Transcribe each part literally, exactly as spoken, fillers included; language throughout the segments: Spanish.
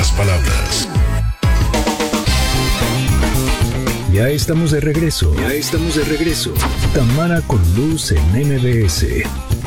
pocas palabras. Ya estamos de regreso. Ya estamos de regreso. Tamara con Luz en M B S.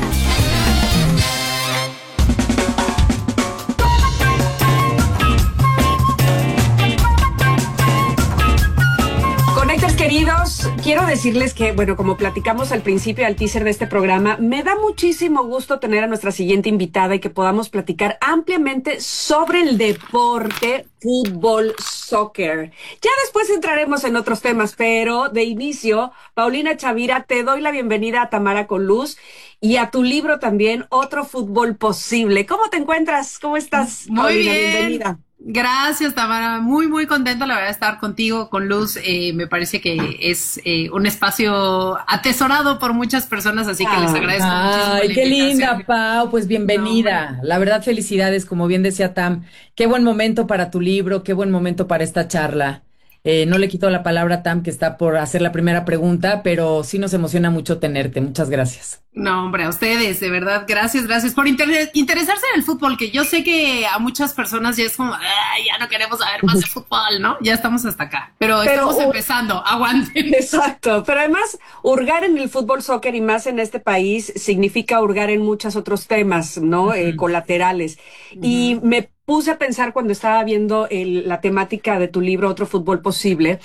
Queridos, quiero decirles que, bueno, como platicamos al principio al teaser de este programa, me da muchísimo gusto tener a nuestra siguiente invitada y que podamos platicar ampliamente sobre el deporte fútbol, soccer. Ya después entraremos en otros temas, pero de inicio, Paulina Chavira, te doy la bienvenida a Tamara con Luz y a tu libro también, Otro Fútbol Posible. ¿Cómo te encuentras? ¿Cómo estás, Muy Paulina? bien. Bienvenida. Gracias, Tamara. Muy, muy contenta, la verdad, de estar contigo, con Luz. Eh, me parece que es eh, un espacio atesorado por muchas personas, así que les agradezco muchísimo. Ay, qué linda, Pau. Pues bienvenida. No, la verdad, felicidades, como bien decía Tam. Qué buen momento para tu libro, qué buen momento para esta charla. Eh, no le quito la palabra a Tam, que está por hacer la primera pregunta, pero sí nos emociona mucho tenerte. Muchas gracias. No, hombre, a ustedes, de verdad, gracias, gracias por inter- interesarse en el fútbol, que yo sé que a muchas personas ya es como, ay, ya no queremos saber más de fútbol, ¿no? Ya estamos hasta acá, pero, pero estamos uh, empezando, aguanten. Exacto, pero además, hurgar en el fútbol, soccer y más en este país significa hurgar en muchos otros temas, ¿no? Uh-huh. Eh, colaterales. Uh-huh. Y me puse a pensar cuando estaba viendo el, la temática de tu libro, Otro Fútbol Posible,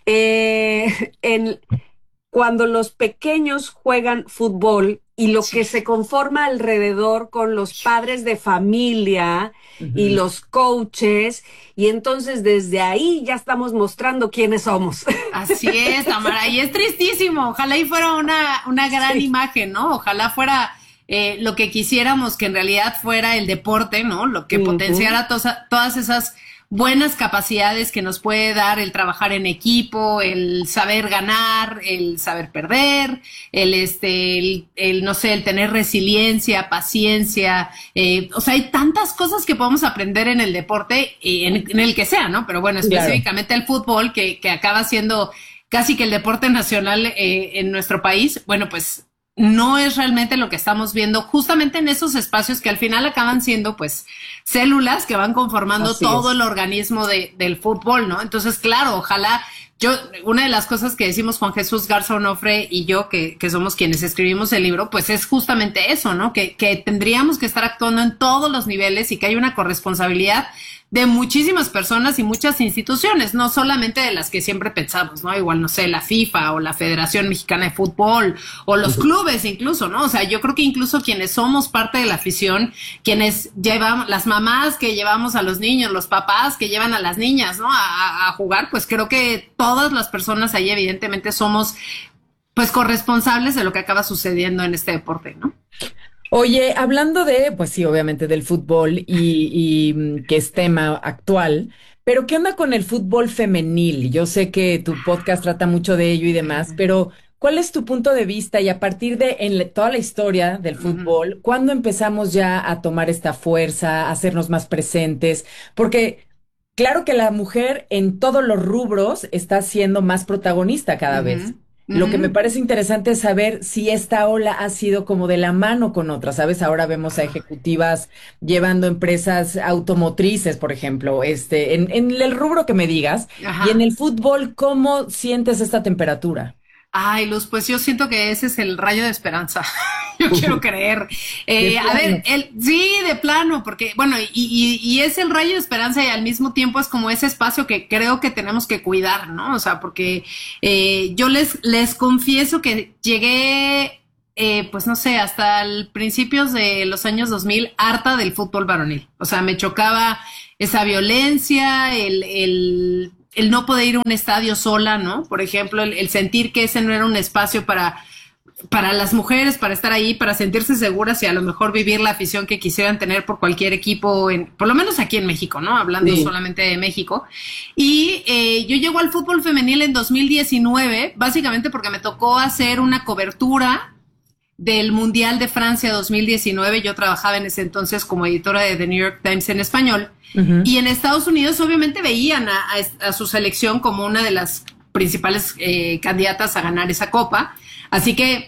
eh, en cuando los pequeños juegan fútbol y lo sí. que se conforma alrededor con los padres de familia uh-huh. y los coaches, y entonces desde ahí ya estamos mostrando quiénes somos. Así es, Tamara, y es tristísimo, ojalá y fuera una, una gran sí. imagen, ¿no? Ojalá fuera eh, lo que quisiéramos que en realidad fuera el deporte, ¿no? Lo que uh-huh. potenciara to- todas esas buenas capacidades que nos puede dar el trabajar en equipo, el saber ganar, el saber perder, el este, el, el no sé, el tener resiliencia, paciencia, eh, o sea, hay tantas cosas que podemos aprender en el deporte, eh, en, en el que sea, ¿no? Pero bueno, específicamente claro. el fútbol, que, que acaba siendo casi que el deporte nacional eh, en nuestro país, bueno, pues no es realmente lo que estamos viendo justamente en esos espacios que al final acaban siendo pues células que van conformando Así todo es. el organismo de, del fútbol, ¿no? Entonces, claro, ojalá, yo, una de las cosas que decimos Juan Jesús Garza Onofre y yo, que, que somos quienes escribimos el libro, pues es justamente eso, ¿no? Que, que tendríamos que estar actuando en todos los niveles y que hay una corresponsabilidad de muchísimas personas y muchas instituciones, no solamente de las que siempre pensamos, ¿no? Igual, no sé, la FIFA o la Federación Mexicana de Fútbol o los clubes incluso, ¿no? O sea, yo creo que incluso quienes somos parte de la afición, quienes llevamos, las mamás que llevamos a los niños, los papás que llevan a las niñas, ¿no? A, a jugar, pues creo que todas las personas ahí evidentemente somos, pues, corresponsables de lo que acaba sucediendo en este deporte, ¿no? Oye, hablando de, pues sí, obviamente del fútbol y, y que es tema actual, pero ¿qué onda con el fútbol femenil? Yo sé que tu podcast trata mucho de ello y demás, pero ¿cuál es tu punto de vista? Y a partir de en la, toda la historia del fútbol, ¿cuándo empezamos ya a tomar esta fuerza, a hacernos más presentes? Porque claro que la mujer en todos los rubros está siendo más protagonista cada uh-huh. vez. Lo que me parece interesante es saber si esta ola ha sido como de la mano con otras, ¿sabes? Ahora vemos a ejecutivas llevando empresas automotrices, por ejemplo, este, en, en el rubro que me digas. Ajá. Y en el fútbol, ¿cómo sientes esta temperatura? Ay, Luz, pues yo siento que ese es el rayo de esperanza. Yo quiero creer. Eh, a ver, el, sí, de plano, porque, bueno, y, y, y es el rayo de esperanza y al mismo tiempo es como ese espacio que creo que tenemos que cuidar, ¿no? O sea, porque eh, yo les, les confieso que llegué, eh, pues no sé, hasta el principios de los años dos mil, harta del fútbol varonil. O sea, me chocaba esa violencia, el, el, el no poder ir a un estadio sola, ¿no? Por ejemplo, el, el sentir que ese no era un espacio para... para las mujeres, para estar ahí, para sentirse seguras y a lo mejor vivir la afición que quisieran tener por cualquier equipo, en, por lo menos aquí en México, ¿no? Hablando sí. solamente de México. Y eh, yo llego al fútbol femenil en dos mil diecinueve, básicamente porque me tocó hacer una cobertura del Mundial de Francia dos mil diecinueve. Yo trabajaba en ese entonces como editora de The New York Times en español. Uh-huh. Y en Estados Unidos obviamente veían a, a, a su selección como una de las principales eh, candidatas a ganar esa copa. Así que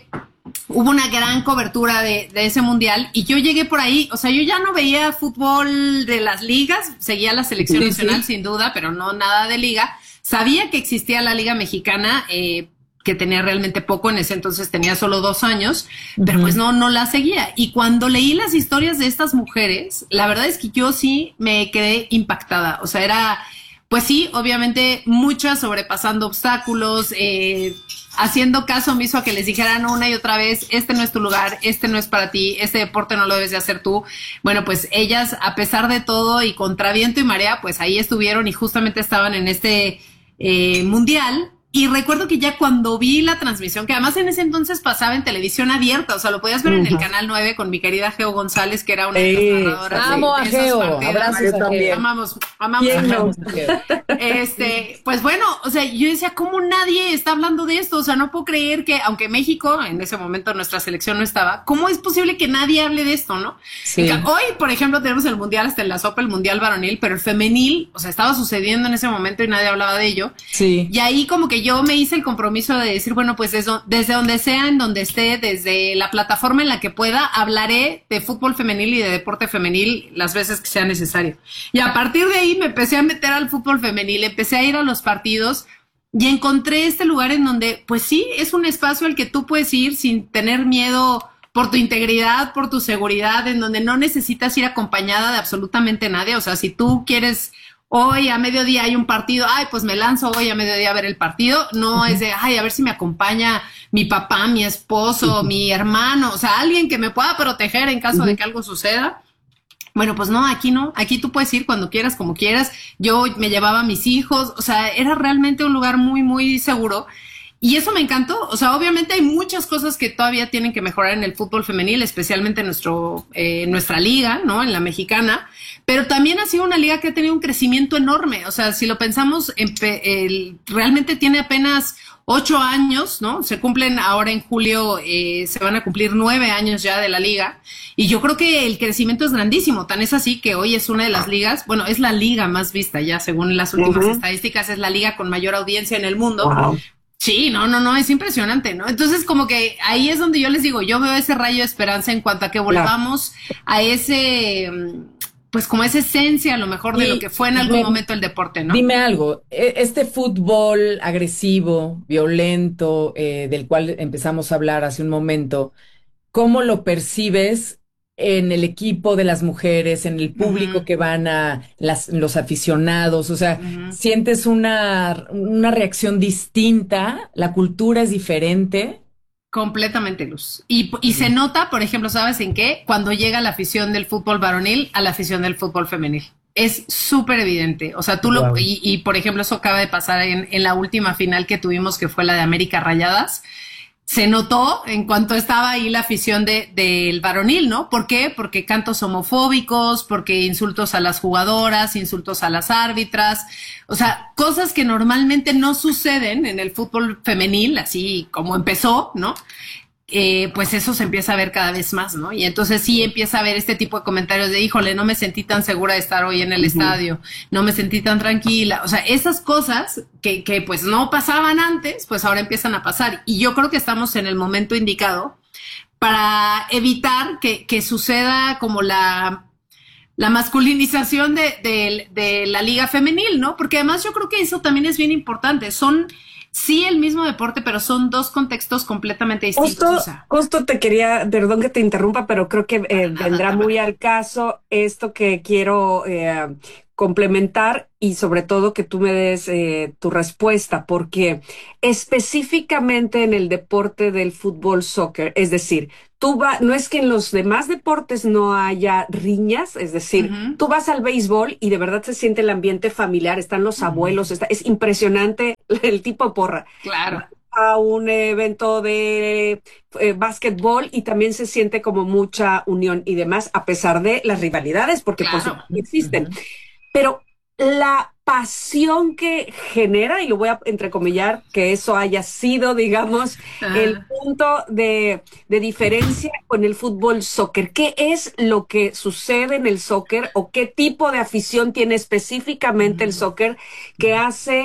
hubo una gran cobertura de, de ese mundial y yo llegué por ahí, o sea, yo ya no veía fútbol de las ligas, seguía la selección sí, nacional sí. sin duda, pero no nada de liga. Sabía que existía la Liga Mexicana, eh, que tenía realmente poco, en ese entonces tenía solo dos años, uh-huh. pero pues no, no la seguía. Y cuando leí las historias de estas mujeres, la verdad es que yo sí me quedé impactada. O sea, era, pues sí, obviamente muchas sobrepasando obstáculos, eh, haciendo caso omiso a que les dijeran una y otra vez, este no es tu lugar, este no es para ti, este deporte no lo debes de hacer tú. Bueno, pues ellas, a pesar de todo y contra viento y marea, pues ahí estuvieron y justamente estaban en este eh, mundial. Y recuerdo que ya cuando vi la transmisión, que además en ese entonces pasaba en televisión abierta, o sea, lo podías ver uh-huh. en el Canal nueve con mi querida Geo González, que era una de las narradoras. Amo a Geo, abrazos a Geo. Amamos, amamos a Geo. Este, pues bueno, o sea, yo decía, ¿cómo nadie está hablando de esto? O sea, no puedo creer que, aunque México, en ese momento nuestra selección no estaba, ¿cómo es posible que nadie hable de esto, no? Sí. Hoy, por ejemplo, tenemos el Mundial, hasta en la sopa, el Mundial varonil, pero el femenil, o sea, estaba sucediendo en ese momento y nadie hablaba de ello. Sí. Y ahí como que yo me hice el compromiso de decir, bueno, pues desde, desde donde sea, en donde esté, desde la plataforma en la que pueda, hablaré de fútbol femenil y de deporte femenil las veces que sea necesario. Y a partir de ahí me empecé a meter al fútbol femenil, empecé a ir a los partidos y encontré este lugar en donde, pues sí, es un espacio al que tú puedes ir sin tener miedo por tu integridad, por tu seguridad, en donde no necesitas ir acompañada de absolutamente nadie. O sea, si tú quieres... Hoy a mediodía hay un partido, ay, pues me lanzo hoy a mediodía a ver el partido. No uh-huh. es de, ay, a ver si me acompaña mi papá, mi esposo, uh-huh. mi hermano, o sea, alguien que me pueda proteger en caso uh-huh. de que algo suceda. Bueno, pues no, aquí no, aquí tú puedes ir cuando quieras, como quieras. Yo me llevaba a mis hijos, o sea, era realmente un lugar muy, muy seguro. Y eso me encantó. O sea, obviamente hay muchas cosas que todavía tienen que mejorar en el fútbol femenil, especialmente en nuestro, eh, nuestra liga, ¿no? En la mexicana. Pero también ha sido una liga que ha tenido un crecimiento enorme. O sea, si lo pensamos, en, el, realmente tiene apenas ocho años, ¿no? Se cumplen ahora en julio, eh, se van a cumplir nueve años ya de la liga. Y yo creo que el crecimiento es grandísimo. Tan es así que hoy es una de las ligas, bueno, es la liga más vista ya, según las últimas uh-huh. estadísticas, es la liga con mayor audiencia en el mundo. Wow. Sí, no, no, no, es impresionante, ¿no? Entonces, como que ahí es donde yo les digo, yo veo ese rayo de esperanza en cuanto a que volvamos claro. a ese, pues como esa esencia a lo mejor de y, lo que fue en algún dime, momento el deporte, ¿no? Dime algo, este fútbol agresivo, violento, eh, del cual empezamos a hablar hace un momento, ¿cómo lo percibes en el equipo de las mujeres, en el público uh-huh. que van a las, los aficionados? O sea, uh-huh. ¿sientes una, una reacción distinta? ¿La cultura es diferente? Completamente, Luz. Y, y uh-huh. se nota, por ejemplo, ¿sabes en qué? Cuando llega la afición del fútbol varonil a la afición del fútbol femenil. Es súper evidente. O sea, tú wow. lo... Y, y, por ejemplo, eso acaba de pasar en, en la última final que tuvimos, que fue la de América Rayadas. Se notó en cuanto estaba ahí la afición de, del varonil, ¿no? ¿Por qué? Porque cantos homofóbicos, porque insultos a las jugadoras, insultos a las árbitras, o sea, cosas que normalmente no suceden en el fútbol femenil, así como empezó, ¿no? Eh, pues eso se empieza a ver cada vez más, ¿no? Y entonces sí empieza a haber este tipo de comentarios de, híjole, no me sentí tan segura de estar hoy en el uh-huh. estadio, no me sentí tan tranquila, o sea, esas cosas que, que pues no pasaban antes, pues ahora empiezan a pasar, y yo creo que estamos en el momento indicado para evitar que, que suceda como la, la masculinización de, de, de la liga femenil, ¿no? Porque además yo creo que eso también es bien importante, son... Sí, el mismo deporte, pero son dos contextos completamente distintos. Justo, o sea. justo te quería, perdón que te interrumpa, pero creo que eh, vendrá muy al caso esto que quiero eh, complementar y sobre todo que tú me des eh, tu respuesta, porque específicamente en el deporte del fútbol soccer, es decir, tú vas, no es que en los demás deportes no haya riñas, es decir, uh-huh. tú vas al béisbol y de verdad se siente el ambiente familiar, están los uh-huh. abuelos, está, es impresionante el tipo de porra. Claro. A un evento de eh, básquetbol y también se siente como mucha unión y demás, a pesar de las rivalidades, porque claro. por supuesto existen. Uh-huh. Pero la pasión que genera, y lo voy a entrecomillar, que eso haya sido, digamos, uh-huh. el punto de, de diferencia con el fútbol soccer. ¿Qué es lo que sucede en el soccer o qué tipo de afición tiene específicamente uh-huh. el soccer que hace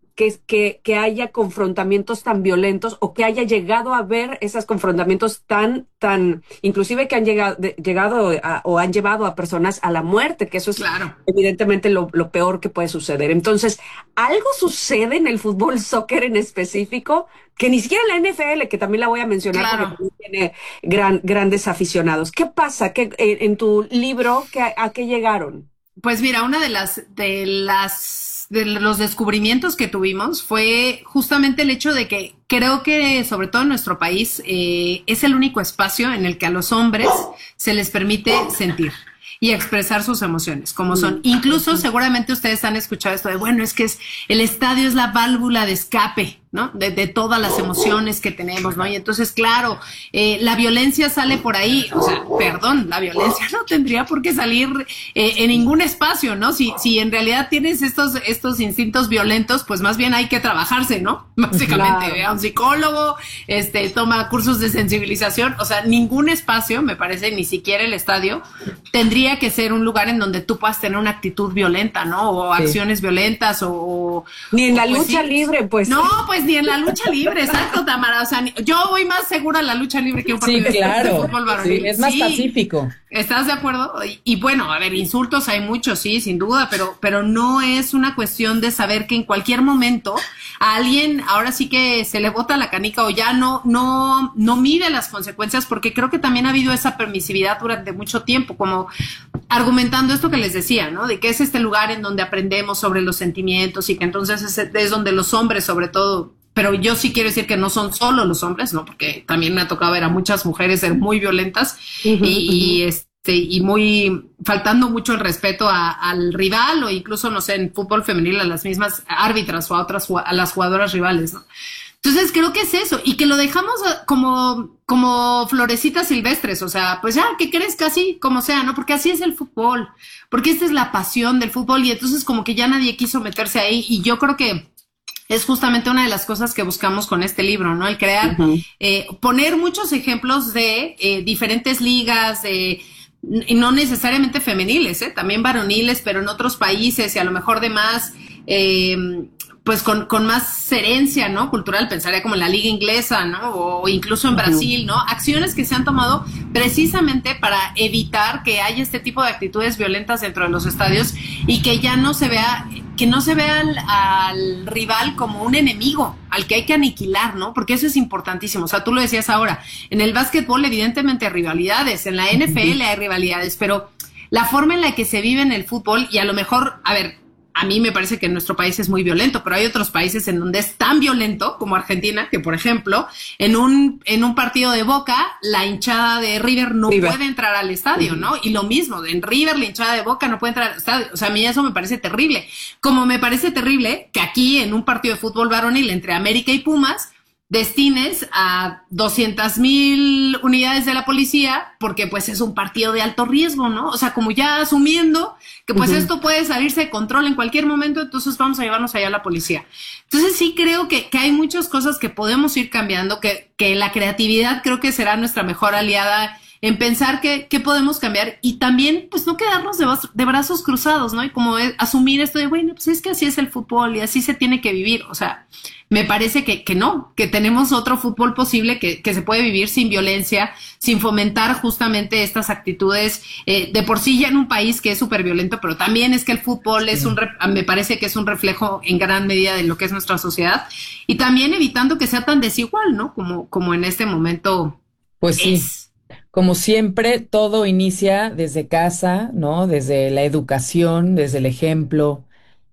que, que, que haya confrontamientos tan violentos o que haya llegado a ver esos confrontamientos tan, tan, inclusive que han llegado, de, llegado a, o han llevado a personas a la muerte, que eso es claro. evidentemente lo, lo peor que puede suceder. Entonces, ¿algo sucede en el fútbol soccer en específico? Que ni siquiera en la N F L, que también la voy a mencionar claro. porque tiene gran, grandes aficionados. ¿Qué pasa? ¿Qué, en, en tu libro, ¿qué, a qué llegaron? Pues mira, una de las, de las, de los descubrimientos que tuvimos fue justamente el hecho de que creo que, sobre todo en nuestro país, eh, es el único espacio en el que a los hombres se les permite sentir y expresar sus emociones, como son. Incluso, seguramente ustedes han escuchado esto de, bueno, es que es, el estadio es la válvula de escape, ¿no? De, de todas las emociones que tenemos, ¿no? Y entonces, claro, eh, la violencia sale por ahí, o sea, perdón, la violencia no tendría por qué salir eh, en ningún espacio, ¿no? Si, si en realidad tienes estos, estos instintos violentos, pues más bien hay que trabajarse, ¿no? Básicamente, claro. Ve a un psicólogo, este, toma cursos de sensibilización, o sea, ningún espacio, me parece, ni siquiera el estadio, tendría que ser un lugar en donde tú puedas tener una actitud violenta, ¿no? O sí. acciones violentas, o... Ni en o, la pues, lucha sí. libre, pues. No, pues ni en la lucha libre, exacto, Tamara. O sea, yo voy más segura en la lucha libre que un partido sí, claro. de fútbol varonil. Sí, es más sí. pacífico. ¿Estás de acuerdo? Y, y bueno, a ver, insultos hay muchos, sí, sin duda, pero, pero no es una cuestión de saber que en cualquier momento a alguien ahora sí que se le bota la canica o ya no, no, no mide las consecuencias, porque creo que también ha habido esa permisividad durante mucho tiempo, como argumentando esto que les decía, ¿no? De que es este lugar en donde aprendemos sobre los sentimientos y que entonces es, es donde los hombres, sobre todo, pero yo sí quiero decir que no son solo los hombres, ¿no? Porque también me ha tocado ver a muchas mujeres ser muy violentas uh-huh, y, y, este, y muy faltando mucho el respeto a, al rival o incluso, no sé, en fútbol femenil a las mismas árbitras o a otras, a las jugadoras rivales, ¿no? Entonces creo que es eso, y que lo dejamos como, como florecitas silvestres, o sea, pues ya, que crezca así, como sea, ¿no? Porque así es el fútbol, porque esta es la pasión del fútbol, y entonces como que ya nadie quiso meterse ahí, y yo creo que es justamente una de las cosas que buscamos con este libro, ¿no? El crear, uh-huh. eh, poner muchos ejemplos de eh, diferentes ligas, de... y no necesariamente femeniles, ¿eh? También varoniles, pero en otros países, y a lo mejor de más... Eh, pues con, con más herencia, ¿no? Cultural, pensaría como en la liga inglesa, ¿no? O incluso en Brasil, ¿no? Acciones que se han tomado precisamente para evitar que haya este tipo de actitudes violentas dentro de los estadios y que ya no se vea, que no se vea al, al rival como un enemigo, al que hay que aniquilar, ¿no? Porque eso es importantísimo. O sea, tú lo decías ahora, en el básquetbol evidentemente hay rivalidades, en la N F L hay rivalidades, pero la forma en la que se vive en el fútbol, y a lo mejor, a ver, a mí me parece que en nuestro país es muy violento, pero hay otros países en donde es tan violento como Argentina, que por ejemplo, en un, en un partido de Boca, la hinchada de River no River. puede entrar al estadio, ¿no? Y lo mismo, en River la hinchada de Boca no puede entrar al estadio. O sea, a mí eso me parece terrible. Como me parece terrible que aquí en un partido de fútbol varonil entre América y Pumas, destines a doscientas mil unidades de la policía porque pues es un partido de alto riesgo, ¿no? O sea, como ya asumiendo que pues uh-huh. esto puede salirse de control en cualquier momento, entonces vamos a llevarnos allá a la policía. Entonces sí creo que, que hay muchas cosas que podemos ir cambiando, que, que la creatividad creo que será nuestra mejor aliada en pensar que, que podemos cambiar y también pues no quedarnos de, de brazos cruzados, ¿no? Y como es, asumir esto de, bueno, pues es que así es el fútbol y así se tiene que vivir, o sea... Me parece que, que no, que tenemos otro fútbol posible que, que se puede vivir sin violencia, sin fomentar justamente estas actitudes, eh, de por sí ya en un país que es súper violento, pero también es que el fútbol sí. es un, me parece que es un reflejo en gran medida de lo que es nuestra sociedad, y también evitando que sea tan desigual, ¿no? Como, como en este momento. Pues sí. Es. Como siempre, todo inicia desde casa, ¿no? Desde la educación, desde el ejemplo.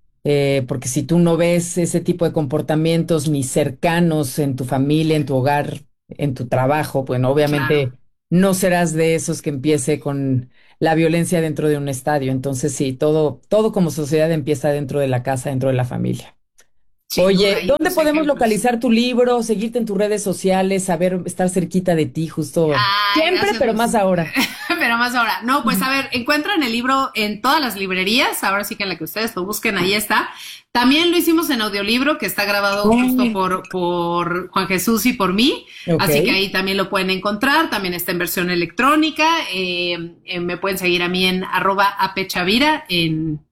Eh, porque si tú no ves ese tipo de comportamientos ni cercanos en tu familia, en tu hogar, en tu trabajo, bueno, obviamente claro. no serás de esos que empiece con la violencia dentro de un estadio. Entonces sí, todo, todo como sociedad empieza dentro de la casa, dentro de la familia. Sí, Oye, ¿dónde podemos ejemplos. localizar tu libro, seguirte en tus redes sociales, saber, estar cerquita de ti justo Ay, siempre, gracias, pero más ahora? Pero más ahora. No, pues a ver, encuentran el libro en todas las librerías, ahora sí que en la que ustedes lo busquen, ahí está. También lo hicimos en audiolibro, que está grabado Ay. justo por, por Juan Jesús y por mí, okay. así que ahí también lo pueden encontrar, también está en versión electrónica, eh, eh, me pueden seguir a mí en arroba apechavira en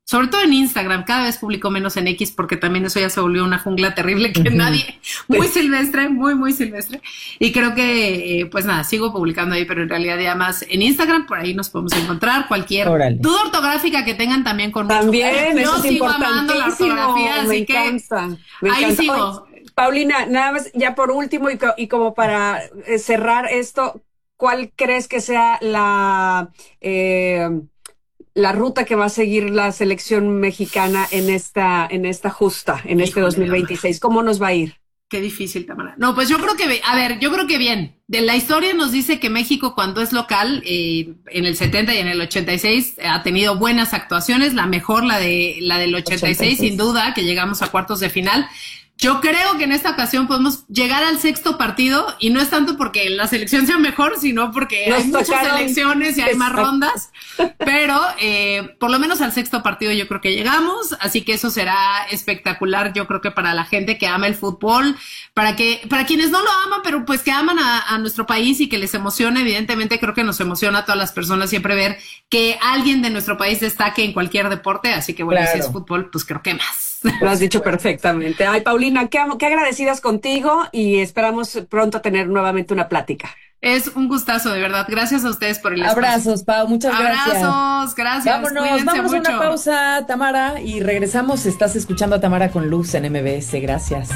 sobre todo en Instagram, cada vez publico menos en X porque también eso ya se volvió una jungla terrible que uh-huh. nadie, muy silvestre, muy, muy silvestre. Y creo que, eh, pues nada, sigo publicando ahí, pero en realidad ya más en Instagram, por ahí nos podemos encontrar. Cualquier Órale. duda ortográfica que tengan también con También, eso es importantísimo. La ortografía, me así encanta, que me ahí encanta. sigo. Oye, Paulina, nada más ya por último y, co- y como para eh, cerrar esto, ¿cuál crees que sea la... Eh, la ruta que va a seguir la selección mexicana en esta, en esta justa, en este Híjole, dos mil veintiséis? ¿Cómo nos va a ir? Qué difícil, Tamara. No, pues yo creo que, a ver, yo creo que bien. De la historia nos dice que México cuando es local, eh, en el setenta y en el ochenta y seis, ha tenido buenas actuaciones, la mejor, la de la del ochenta y seis, ochenta y seis. Sin duda, que llegamos a cuartos de final. Yo creo que en esta ocasión podemos llegar al sexto partido y no es tanto porque la selección sea mejor, sino porque Nos hay muchas tocaron. selecciones y hay más rondas, pero eh, por lo menos al sexto partido yo creo que llegamos, así que eso será espectacular, yo creo que para la gente que ama el fútbol, para que para quienes no lo aman, pero pues que aman a, a nuestro país y que les emociona, evidentemente creo que nos emociona a todas las personas siempre ver que alguien de nuestro país destaque en cualquier deporte, así que bueno, claro. si es fútbol, pues creo que más. Lo has dicho perfectamente. Ay, Paulina, qué, qué agradecidas contigo y esperamos pronto tener nuevamente una plática. Es un gustazo, de verdad. Gracias a ustedes por el espacio. Abrazos, Pau, muchas gracias. Abrazos, gracias. Vámonos, Cuídense vámonos a mucho. una pausa, Tamara, y regresamos. Estás escuchando a Tamara con Luz en M B S. Gracias.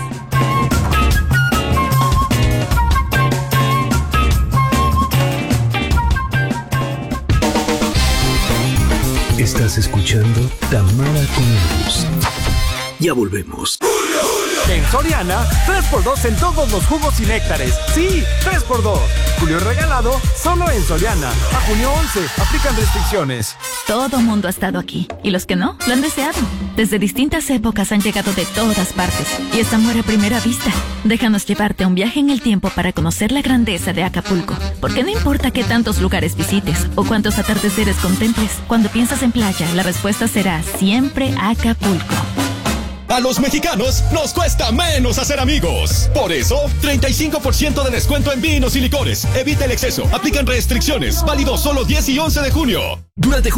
Estás escuchando Tamara con Luz. Ya volvemos. En Soriana, tres por dos en todos los jugos y néctares. Sí, tres por dos. Julio regalado, solo en Soriana. A junio once, aplican restricciones. Todo mundo ha estado aquí, y los que no, lo han deseado. Desde distintas épocas han llegado de todas partes, y es amor a primera vista. Déjanos llevarte a un viaje en el tiempo para conocer la grandeza de Acapulco. Porque no importa qué tantos lugares visites, o cuántos atardeceres contemples, cuando piensas en playa, la respuesta será siempre Acapulco. A los mexicanos nos cuesta menos hacer amigos. Por eso, treinta y cinco por ciento de descuento en vinos y licores. Evita el exceso. Aplican restricciones. Válido solo diez y once de junio. Durante junio